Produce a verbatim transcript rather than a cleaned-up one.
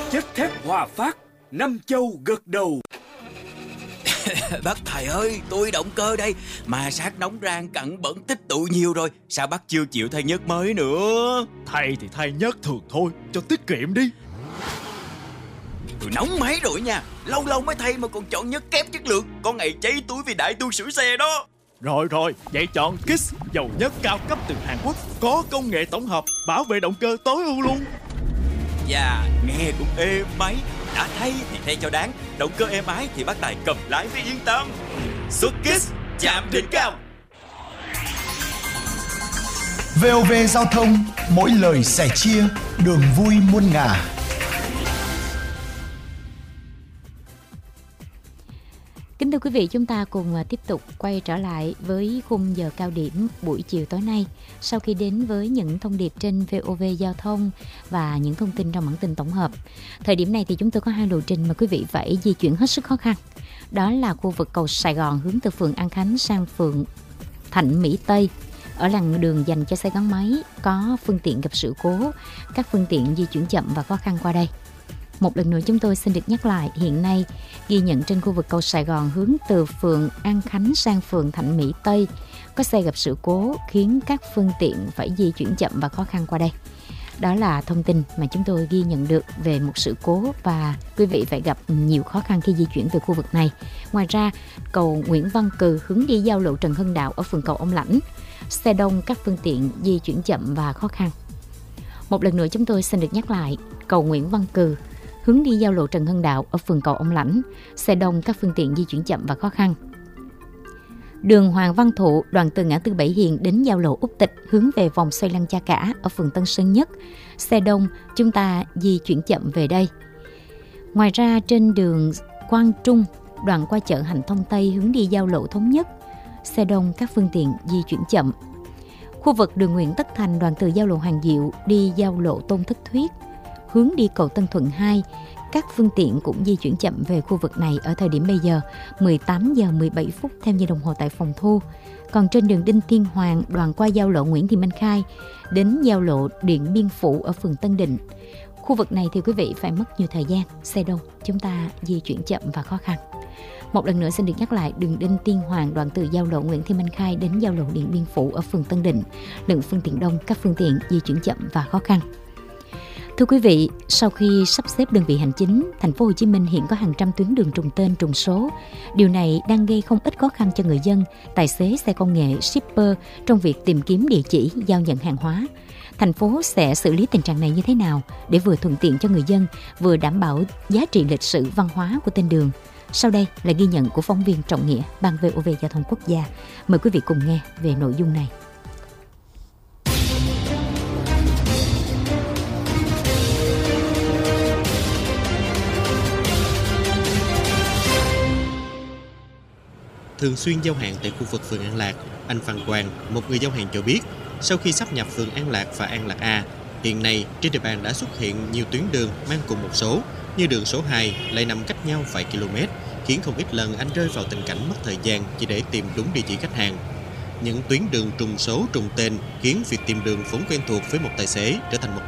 Chất thép Hòa Phát, năm châu gật đầu. Bác thầy ơi, tôi động cơ đây, mà sát nóng rang cặn bẩn tích tụ nhiều rồi, sao bác chưa chịu thay nhớt mới nữa? Thay thì thay nhớt thường thôi, cho tiết kiệm đi. Tôi nóng máy rồi nha, lâu lâu mới thay mà còn chọn nhớt kém chất lượng, có ngày cháy túi vì đại tu sửa xe đó. Rồi rồi, vậy chọn Kiss, dầu nhớt cao cấp từ Hàn Quốc, có công nghệ tổng hợp, bảo vệ động cơ tối ưu luôn. Dạ, nghe cũng êm máy. Đã thay thì thay cho đáng, động cơ êm ái thì bác Tài cầm lái mới yên tâm. Xuất Kiss, chạm đỉnh cao. vê o vê Giao thông, mỗi lời sẻ chia, đường vui muôn ngả. Kính thưa quý vị, chúng ta cùng tiếp tục quay trở lại với khung giờ cao điểm buổi chiều tối nay. Sau khi đến với những thông điệp trên vê o vê Giao thông và những thông tin trong bản tin tổng hợp. Thời điểm này thì chúng tôi có hai lộ trình mà quý vị phải di chuyển hết sức khó khăn. Đó là khu vực cầu Sài Gòn hướng từ phường An Khánh sang phường Thạnh Mỹ Tây. Ở làn đường dành cho xe gắn máy có phương tiện gặp sự cố, các phương tiện di chuyển chậm và khó khăn qua đây. Một lần nữa chúng tôi xin được nhắc lại, hiện nay ghi nhận trên khu vực cầu Sài Gòn hướng từ phường An Khánh sang phường Thạnh Mỹ Tây có xe gặp sự cố khiến các phương tiện phải di chuyển chậm và khó khăn qua đây. Đó là thông tin mà chúng tôi ghi nhận được về một sự cố và quý vị phải gặp nhiều khó khăn khi di chuyển về khu vực này. Ngoài ra, cầu Nguyễn Văn Cừ hướng đi giao lộ Trần Hưng Đạo ở phường Cầu Ông Lãnh, xe đông các phương tiện di chuyển chậm và khó khăn. Một lần nữa chúng tôi xin được nhắc lại, cầu Nguyễn Văn Cừ hướng đi giao lộ Trần Hưng Đạo ở phường Cầu Ông Lãnh, xe đông các phương tiện di chuyển chậm và khó khăn. Đường Hoàng Văn Thụ đoạn từ ngã tư Bảy Hiền đến giao lộ Úc Tịch hướng về vòng xoay Lăng Cha Cả ở phường Tân Sơn Nhất, xe đông chúng ta di chuyển chậm về đây. Ngoài ra trên đường Quang Trung đoạn qua chợ Hạnh Thông Tây hướng đi giao lộ Thống Nhất, xe đông các phương tiện di chuyển chậm. Khu vực đường Nguyễn Tất Thành đoạn từ giao lộ Hoàng Diệu đi giao lộ Tôn Thất Thuyết hướng đi cầu Tân Thuận hai, các phương tiện cũng di chuyển chậm về khu vực này ở thời điểm bây giờ mười tám giờ mười bảy phút theo giờ đồng hồ tại phòng thu. Còn trên đường Đinh Tiên Hoàng đoạn qua giao lộ Nguyễn Thị Minh Khai đến giao lộ Điện Biên Phủ ở phường Tân Định, khu vực này thì quý vị phải mất nhiều thời gian, xe đông chúng ta di chuyển chậm và khó khăn. Một lần nữa xin được nhắc lại, đường Đinh Tiên Hoàng đoạn từ giao lộ Nguyễn Thị Minh Khai đến giao lộ Điện Biên Phủ ở phường Tân Định, lượng phương tiện đông, các phương tiện di chuyển chậm và khó khăn. Thưa quý vị, sau khi sắp xếp đơn vị hành chính, thành phố Hồ Chí Minh hiện có hàng trăm tuyến đường trùng tên, trùng số. Điều này đang gây không ít khó khăn cho người dân, tài xế xe công nghệ, shipper trong việc tìm kiếm địa chỉ giao nhận hàng hóa. Thành phố sẽ xử lý tình trạng này như thế nào để vừa thuận tiện cho người dân, vừa đảm bảo giá trị lịch sử văn hóa của tên đường? Sau đây là ghi nhận của phóng viên Trọng Nghĩa, Ban vê o vê Giao thông Quốc gia. Mời quý vị cùng nghe về nội dung này. Thường xuyên giao hàng tại khu vực phường An Lạc, anh Phan Quang, một người giao hàng cho biết, sau khi sáp nhập phường An Lạc và An Lạc A, hiện nay trên địa bàn đã xuất hiện nhiều tuyến đường mang cùng một số, như đường số hai lại nằm cách nhau vài km, khiến không ít lần anh rơi vào tình cảnh mất thời gian chỉ để tìm đúng địa chỉ khách hàng. Những tuyến đường trùng số trùng tên khiến việc tìm đường vốn quen thuộc với một tài xế trở thành một